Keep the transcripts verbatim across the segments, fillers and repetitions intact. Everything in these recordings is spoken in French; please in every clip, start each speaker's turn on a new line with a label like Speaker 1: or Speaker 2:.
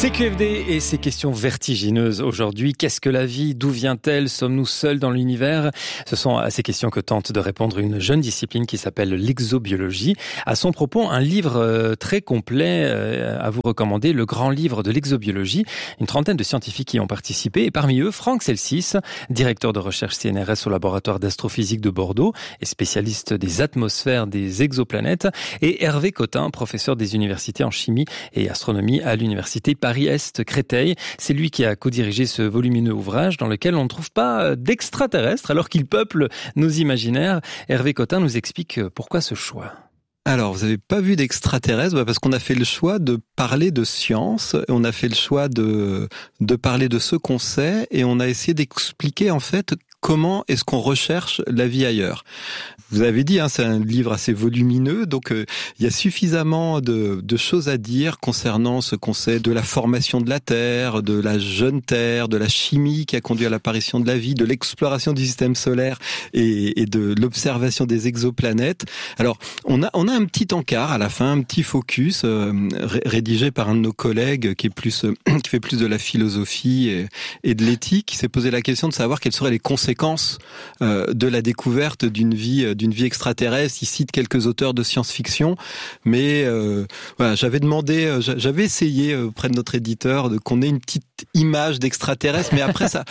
Speaker 1: C Q F D et ses questions vertigineuses aujourd'hui. Qu'est-ce que la vie? D'où vient-elle? Sommes-nous seuls dans l'univers? Ce sont à ces questions que tente de répondre une jeune discipline qui s'appelle l'exobiologie. À son propos, un livre très complet à vous recommander, le grand livre de l'exobiologie. Une trentaine de scientifiques y ont participé et parmi eux, Franck Celsis, directeur de recherche C N R S au laboratoire d'astrophysique de Bordeaux et spécialiste des atmosphères des exoplanètes, et Hervé Cotin, professeur des universités en chimie et astronomie à l'université Paris-Est Créteil. C'est lui qui a co-dirigé ce volumineux ouvrage dans lequel on ne trouve pas d'extraterrestres alors qu'il peuple nos imaginaires. Hervé Cotin nous explique pourquoi ce choix.
Speaker 2: Alors, vous n'avez pas vu d'extraterrestres, bah parce qu'on a fait le choix de parler de science, on a fait le choix de de parler de ce qu'on sait, et on a essayé d'expliquer en fait comment est-ce qu'on recherche la vie ailleurs. Vous avez dit, hein, c'est un livre assez volumineux, donc euh, il y a suffisamment de, de choses à dire concernant ce qu'on sait de la formation de la Terre, de la jeune Terre, de la chimie qui a conduit à l'apparition de la vie, de l'exploration du système solaire et, et de l'observation des exoplanètes. Alors, on a on a un petit encart à la fin, un petit focus euh, rédigé par un de nos collègues qui est plus euh, qui fait plus de la philosophie et, et de l'éthique, qui s'est posé la question de savoir quelles seraient les conséquences euh, de la découverte d'une vie euh, d'une vie extraterrestre. Il cite quelques auteurs de science-fiction, mais euh, voilà, j'avais demandé, euh, j'avais essayé euh, auprès de notre éditeur de qu'on ait une petite image d'extraterrestre, mais après ça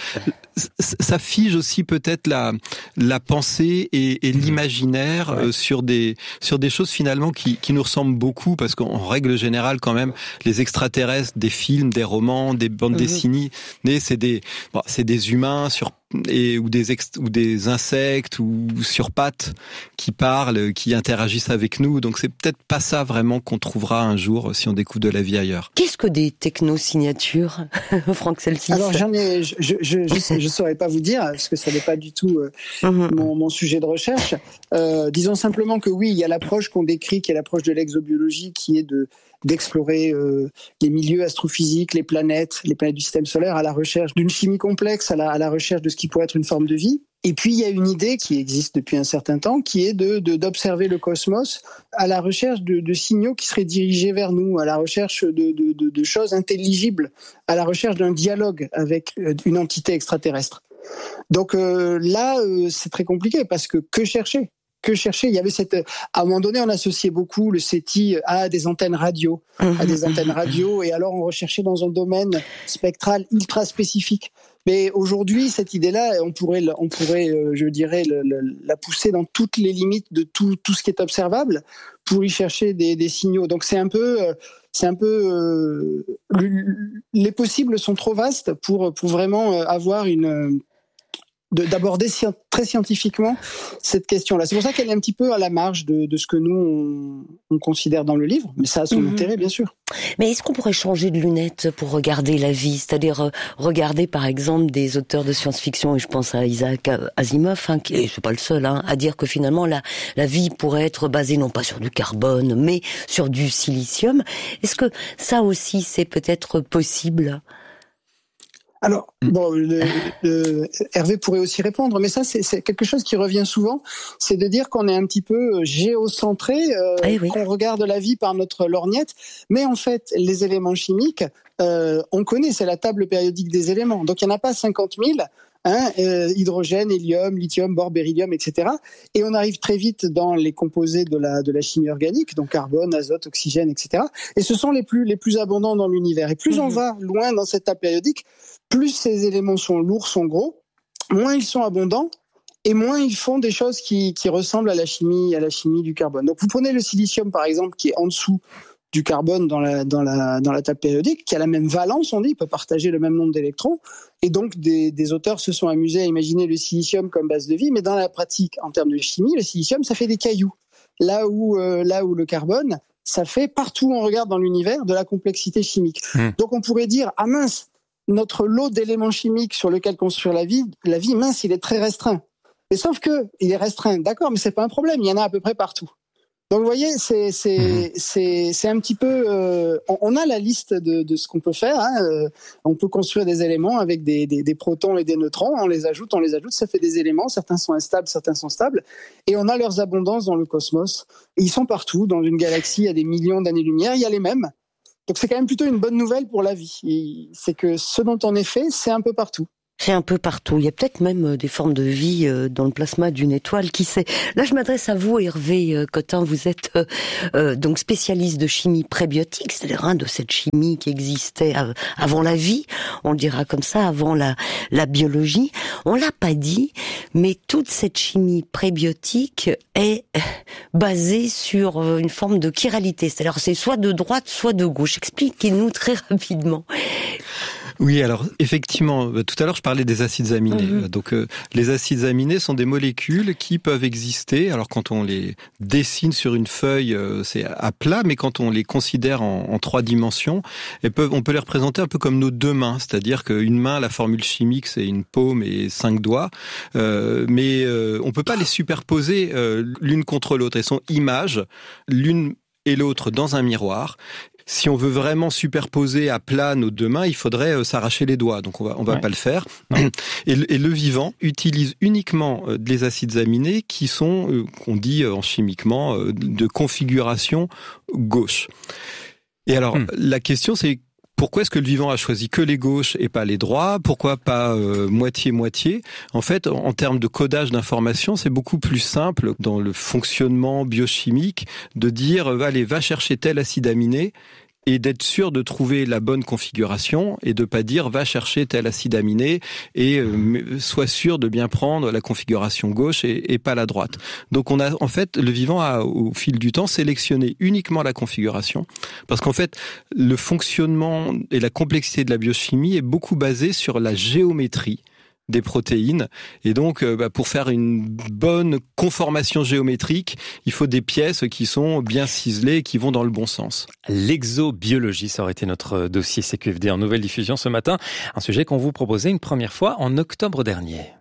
Speaker 2: ça fige aussi peut-être la la pensée et, et l'imaginaire euh, sur des sur des choses finalement qui qui nous ressemblent beaucoup, parce qu'en règle générale quand même les extraterrestres, des films, des romans, des bandes mmh. dessinées, c'est des bon, c'est des humains sur et ou des ex, ou des insectes ou sur pattes qui parlent, qui interagissent avec nous. Donc c'est peut-être pas ça vraiment qu'on trouvera un jour si on découvre de la vie ailleurs.
Speaker 3: Qu'est-ce que des technosignatures, Franck Celsis?
Speaker 4: Alors j'en ai, je je je, je, je saurais pas vous dire parce que ça n'est pas du tout euh, mmh. mon, mon sujet de recherche. Euh, disons simplement que oui, il y a l'approche qu'on décrit, qui est l'approche de l'exobiologie, qui est de d'explorer euh, les milieux astrophysiques, les planètes, les planètes du système solaire, à la recherche d'une chimie complexe, à la, à la recherche de ce qui pourrait être une forme de vie. Et puis il y a une idée qui existe depuis un certain temps, qui est de, de d'observer le cosmos à la recherche de, de signaux qui seraient dirigés vers nous, à la recherche de, de, de, de choses intelligibles, à la recherche d'un dialogue avec une entité extraterrestre. Donc euh, là, euh, c'est très compliqué parce que que chercher ? Que chercher? Il y avait cette, à un moment donné, on associait beaucoup le SETI à des antennes radio, à des antennes radio, et alors on recherchait dans un domaine spectral ultra spécifique. Mais aujourd'hui, cette idée-là, on pourrait, on pourrait, je dirais, le, le, la pousser dans toutes les limites de tout, tout ce qui est observable pour y chercher des, des signaux. Donc c'est un peu, c'est un peu, euh, les possibles sont trop vastes pour, pour vraiment avoir une De, d'aborder très scientifiquement cette question-là. C'est pour ça qu'elle est un petit peu à la marge de, de ce que nous, on, on considère dans le livre, mais ça a son mmh. intérêt, bien sûr.
Speaker 3: Mais est-ce qu'on pourrait changer de lunettes pour regarder la vie? C'est-à-dire euh, regarder, par exemple, des auteurs de science-fiction, et je pense à Isaac Asimov, hein, qui est, je suis pas le seul, hein, à dire que finalement, la, la vie pourrait être basée non pas sur du carbone, mais sur du silicium. Est-ce que ça aussi, c'est peut-être possible ?
Speaker 4: Alors, bon, le, le, Hervé pourrait aussi répondre, mais ça, c'est, c'est quelque chose qui revient souvent, c'est de dire qu'on est un petit peu géocentré, euh, eh oui. qu'on regarde la vie par notre lorgnette, mais en fait, les éléments chimiques, euh, on connaît, c'est la table périodique des éléments, donc il n'y en a pas cinquante mille, hein, euh, hydrogène, hélium, lithium, bore, beryllium, et cetera. Et on arrive très vite dans les composés de la de la chimie organique, donc carbone, azote, oxygène, et cetera. Et ce sont les plus les plus abondants dans l'univers. Et plus mmh. on va loin dans cette table périodique, plus ces éléments sont lourds, sont gros, moins ils sont abondants et moins ils font des choses qui, qui ressemblent à la chimie, à la chimie du carbone. Donc vous prenez le silicium par exemple, qui est en dessous du carbone dans la dans la dans la table périodique, qui a la même valence, on dit, il peut partager le même nombre d'électrons, et donc des, des auteurs se sont amusés à imaginer le silicium comme base de vie, mais dans la pratique, en termes de chimie, le silicium ça fait des cailloux, là où euh, là où le carbone ça fait partout où on regarde dans l'univers de la complexité chimique. Mmh. Donc on pourrait dire ah mince, notre lot d'éléments chimiques sur lequel construire la vie, la vie mince, il est très restreint. Mais sauf que il est restreint, d'accord, mais c'est pas un problème, il y en a à peu près partout. Donc vous voyez, c'est c'est mmh. c'est c'est un petit peu, euh, on, on a la liste de de ce qu'on peut faire. Hein, euh, on peut construire des éléments avec des, des des protons et des neutrons. On les ajoute, on les ajoute, ça fait des éléments. Certains sont instables, certains sont stables, et on a leurs abondances dans le cosmos. Et ils sont partout dans une galaxie à des millions d'années-lumière. Il y a les mêmes. Donc c'est quand même plutôt une bonne nouvelle pour la vie. C'est que ce dont on est fait, c'est un peu partout.
Speaker 3: C'est un peu partout. Il y a peut-être même des formes de vie dans le plasma d'une étoile, qui sait. Là, je m'adresse à vous, Hervé Cotin. Vous êtes euh, euh, donc spécialiste de chimie prébiotique, c'est-à-dire hein, de cette chimie qui existait avant la vie, on le dira comme ça, avant la, la biologie. On l'a pas dit, mais toute cette chimie prébiotique est basée sur une forme de chiralité. C'est-à-dire c'est soit de droite, soit de gauche. Expliquez-nous très rapidement.
Speaker 2: Oui, alors effectivement, tout à l'heure je parlais des acides aminés. Mmh. Donc euh, les acides aminés sont des molécules qui peuvent exister. Alors quand on les dessine sur une feuille, euh, c'est à plat, mais quand on les considère en, en trois dimensions, elles peuvent, on peut les représenter un peu comme nos deux mains. C'est-à-dire qu'une main, la formule chimique, c'est une paume et cinq doigts, euh, mais euh, on peut pas les superposer euh, l'une contre l'autre. Elles sont images, l'une et l'autre dans un miroir. Si on veut vraiment superposer à plat nos deux mains, il faudrait euh, s'arracher les doigts. Donc on va on va ouais. pas le faire. Et le, et le vivant utilise uniquement euh, des acides aminés qui sont, euh, qu'on dit euh, en chimiquement, euh, de configuration gauche. Et alors hmm. la question c'est pourquoi est-ce que le vivant a choisi que les gauches et pas les droits ? Pourquoi pas euh, moitié-moitié ? En fait, en, en termes de codage d'informations, c'est beaucoup plus simple dans le fonctionnement biochimique de dire euh, allez, va chercher tel acide aminé et d'être sûr de trouver la bonne configuration et de pas dire va chercher tel acide aminé et euh, sois sûr de bien prendre la configuration gauche et, et pas la droite. Donc on a en fait le vivant a au fil du temps sélectionné uniquement la configuration parce qu'en fait le fonctionnement et la complexité de la biochimie est beaucoup basée sur la géométrie des protéines. Et donc, bah, pour faire une bonne conformation géométrique, il faut des pièces qui sont bien ciselées et qui vont dans le bon sens.
Speaker 1: L'exobiologie, ça aurait été notre dossier C Q F D en nouvelle diffusion ce matin. Un sujet qu'on vous proposait une première fois en octobre dernier.